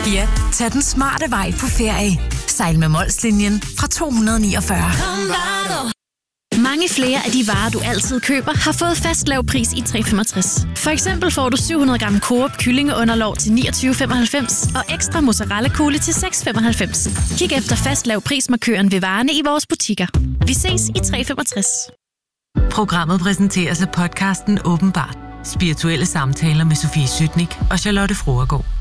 Ja, tag den smarte vej på ferie. Sejl med Molslinjen fra 249. Mange flere af de varer, du altid køber, har fået fast lav pris i 365. For eksempel får du 700 gram Coop kyllingeunderlov til 29,95 og ekstra mozzarella-kugle til 6,95. Kig efter fast lav prismarkøren ved varerne i vores butikker. Vi ses i 365. Programmet præsenteres af podcasten Åbenbart. Spirituelle samtaler med Sofie Sytnik og Charlotte Froergaard.